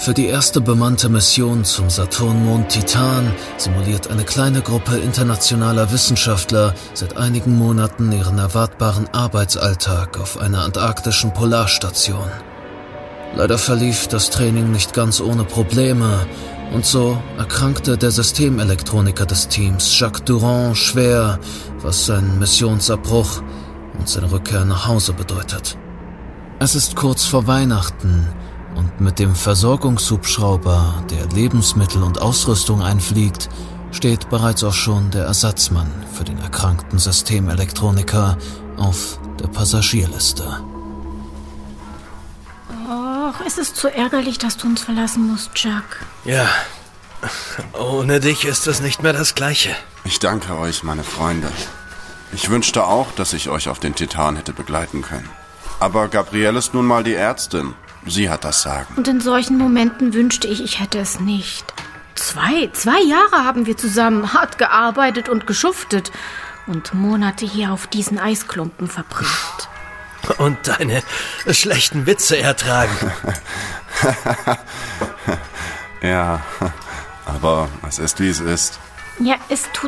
Für die erste bemannte Mission zum Saturnmond Titan simuliert eine kleine Gruppe internationaler Wissenschaftler seit einigen Monaten ihren erwartbaren Arbeitsalltag auf einer antarktischen Polarstation. Leider verlief das Training nicht ganz ohne Probleme und so erkrankte der Systemelektroniker des Teams, Jacques Durand, schwer, was seinen Missionsabbruch und seine Rückkehr nach Hause bedeutet. Es ist kurz vor Weihnachten und mit dem Versorgungshubschrauber, der Lebensmittel und Ausrüstung einfliegt, steht bereits auch schon der Ersatzmann für den erkrankten Systemelektroniker auf der Passagierliste. Och, es ist so ärgerlich, dass du uns verlassen musst, Jacques. Ja, ohne dich ist es nicht mehr das Gleiche. Ich danke euch, meine Freunde. Ich wünschte auch, dass ich euch auf den Titan hätte begleiten können. Aber Gabrielle ist nun mal die Ärztin. Sie hat das Sagen. Und in solchen Momenten wünschte ich hätte es nicht. Zwei Jahre haben wir zusammen hart gearbeitet und geschuftet und Monate hier auf diesen Eisklumpen verbracht. Und deine schlechten Witze ertragen. Ja, aber es ist, wie es ist. Ja, es tut